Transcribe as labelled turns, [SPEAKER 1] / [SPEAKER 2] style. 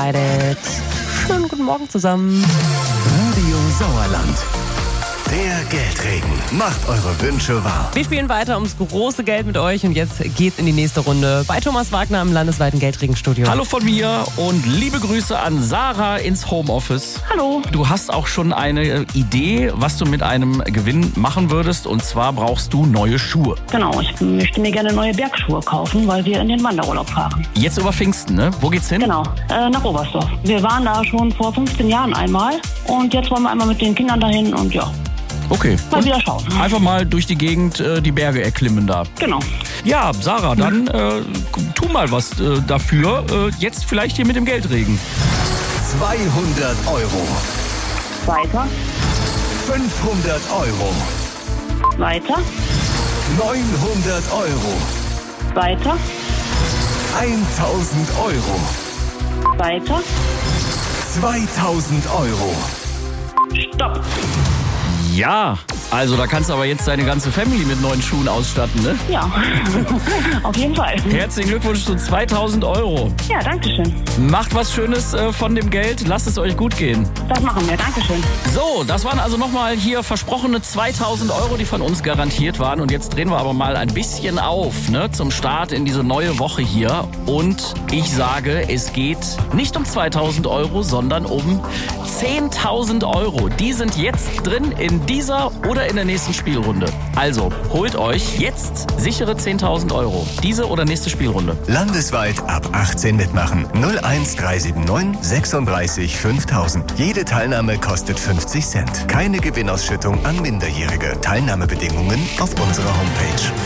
[SPEAKER 1] vorbereitet. Schönen guten Morgen zusammen.
[SPEAKER 2] Radio Sauerland. Der Geldregen macht eure Wünsche wahr.
[SPEAKER 1] Wir spielen weiter ums große Geld mit euch und jetzt geht's in die nächste Runde bei Thomas Wagner im landesweiten Geldregenstudio.
[SPEAKER 3] Hallo von mir und liebe Grüße an Sarah ins Homeoffice.
[SPEAKER 4] Hallo.
[SPEAKER 3] Du hast auch schon eine Idee, was du mit einem Gewinn machen würdest, und zwar brauchst du neue Schuhe.
[SPEAKER 4] Genau, ich möchte mir gerne neue Bergschuhe kaufen, weil wir in den Wanderurlaub fahren.
[SPEAKER 3] Jetzt über Pfingsten, ne? Wo geht's hin?
[SPEAKER 4] Genau, nach Oberstdorf. Wir waren da schon vor 15 Jahren einmal und jetzt wollen wir einmal mit den Kindern dahin und ja,
[SPEAKER 3] Okay.
[SPEAKER 4] mal wieder schauen.
[SPEAKER 3] Einfach mal durch die Gegend die Berge erklimmen da.
[SPEAKER 4] Genau.
[SPEAKER 3] Ja, Sarah, dann tu mal was dafür. Jetzt vielleicht hier mit dem Geldregen.
[SPEAKER 2] 200 Euro.
[SPEAKER 4] Weiter,
[SPEAKER 2] 500 Euro.
[SPEAKER 4] weiter,
[SPEAKER 2] 900 Euro.
[SPEAKER 4] weiter,
[SPEAKER 2] 1000 Euro.
[SPEAKER 4] weiter.
[SPEAKER 2] 2000 Euro.
[SPEAKER 4] Stopp.
[SPEAKER 3] Ja, also da kannst du aber jetzt deine ganze Family mit neuen Schuhen ausstatten, ne?
[SPEAKER 4] Ja, auf jeden Fall.
[SPEAKER 3] Herzlichen Glückwunsch zu 2000 Euro.
[SPEAKER 4] Ja, danke schön.
[SPEAKER 3] Macht was Schönes von dem Geld, lasst es euch gut gehen.
[SPEAKER 4] Das machen wir, danke schön.
[SPEAKER 3] So, das waren also nochmal hier versprochene 2000 Euro, die von uns garantiert waren. Und jetzt drehen wir aber mal ein bisschen auf, ne, zum Start in diese neue Woche hier. Und ich sage, es geht nicht um 2000 Euro, sondern um 10.000 Euro. Die sind jetzt drin in dieser oder in der nächsten Spielrunde. Also, holt euch jetzt sichere 10.000 Euro. Diese oder nächste Spielrunde.
[SPEAKER 2] Landesweit ab 18 mitmachen. 01379 36 5000. Jede Teilnahme kostet 50 Cent. Keine Gewinnausschüttung an Minderjährige. Teilnahmebedingungen auf unserer Homepage.